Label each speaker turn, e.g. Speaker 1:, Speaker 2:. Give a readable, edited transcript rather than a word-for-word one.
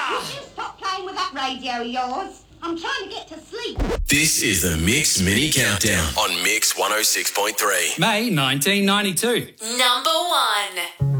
Speaker 1: Stop playing with that radio of yours. I'm trying to get to sleep.
Speaker 2: This is the Mix Mini Countdown on Mix 106.3.
Speaker 3: May 1992.
Speaker 4: Number 1.